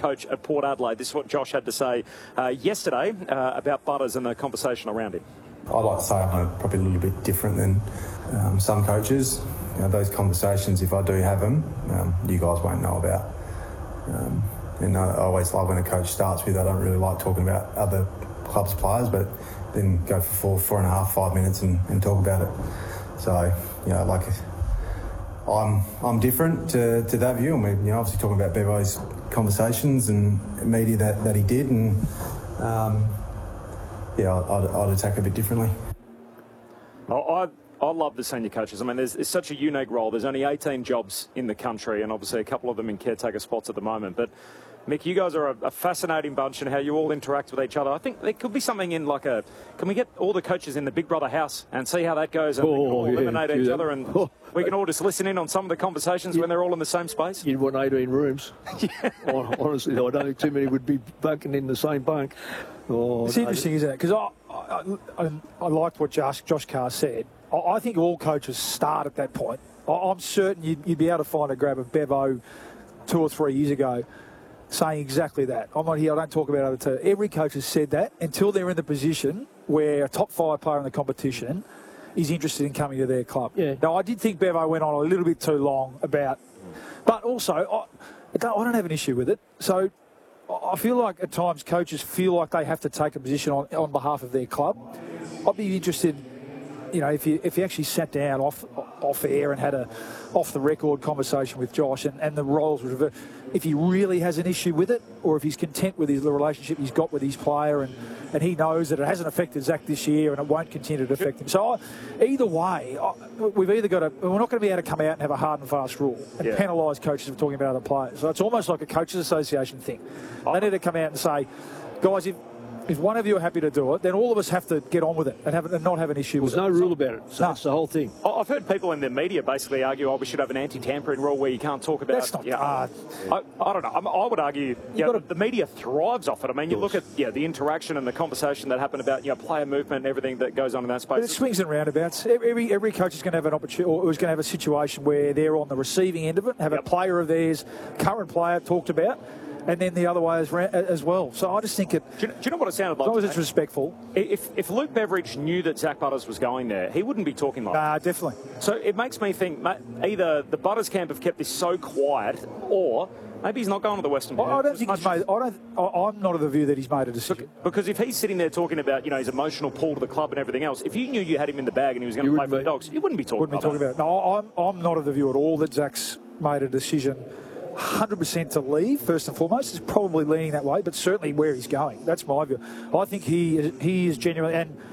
coach at Port Adelaide. This is what Josh had to say yesterday about Butters and the conversation around him. I'd like to say I'm probably a little bit different than some coaches. You know, those conversations, if I do have them, you guys won't know about. And I always love when a coach starts with, I don't really like talking about other clubs' players, but then go for 4.5, 5 minutes and talk about it. So, you know, like, I'm different to that view. And we're, you know, obviously talking about Bevo's conversations and media that he did, and I'd attack a bit differently. I love the senior coaches. I mean, it's such a unique role. There's only 18 jobs in the country, and obviously a couple of them in caretaker spots at the moment. But Mick, you guys are a fascinating bunch, and how you all interact with each other. I think there could be something in like can we get all the coaches in the Big Brother house and see how that goes, and eliminate each other, and we can all just listen in on some of the conversations when they're all in the same space? You'd want 18 rooms. Honestly, I don't think too many would be bunking in the same bunk. It's interesting, isn't it? Because I liked what Josh Carr said. I think all coaches start at that point. I'm certain you'd be able to find a grab of Bevo 2 or 3 years ago saying exactly that. I'm not here, I don't talk about other two. Every coach has said that until they're in the position where a top 5 player in the competition is interested in coming to their club. Yeah. Now, I did think Bevo went on a little bit too long about... But also, I don't have an issue with it. So I feel like at times coaches feel like they have to take a position on behalf of their club. I'd be interested... You know, if you actually sat down off air and had a off-the-record conversation with Josh and the roles were reversed, if he really has an issue with it, or if he's content with the relationship he's got with his player, and he knows that it hasn't affected Zach this year and it won't continue to affect him. So either way, we've either got to... We're not going to be able to come out and have a hard and fast rule and penalise coaches for talking about other players. So it's almost like a coaches' association thing. They need to come out and say, guys, if one of you are happy to do it, then all of us have to get on with it and not have an issue with it. There's no rule about it. So that's the whole thing. I've heard people in the media basically argue, we should have an anti-tampering rule where you can't talk about... That's not... I don't know. I would argue the media thrives off it. I mean, you look at the interaction and the conversation that happened about player movement and everything that goes on in that space. But it swings and roundabouts. Every coach is going to have an opportunity, or is going to have a situation where they're on the receiving end of it, have a player of theirs, current player talked about, and then the other way as well. So I just think it... Do you know what it sounded like? As long as it's respectful. If Luke Beveridge knew that Zach Butters was going there, he wouldn't be talking like that. Definitely. So it makes me think either the Butters camp have kept this so quiet, or maybe he's not going to the Western. I don't think he's made... I'm not of the view that he's made a decision. Because if he's sitting there talking about his emotional pull to the club and everything else, if you knew you had him in the bag and he was going to play for the Dogs, you wouldn't be talking about it. No, I'm not of the view at all that Zach's made a decision 100% to leave, first and foremost. He's probably leaning that way, but certainly where he's going. That's my view. I think he is genuinely, and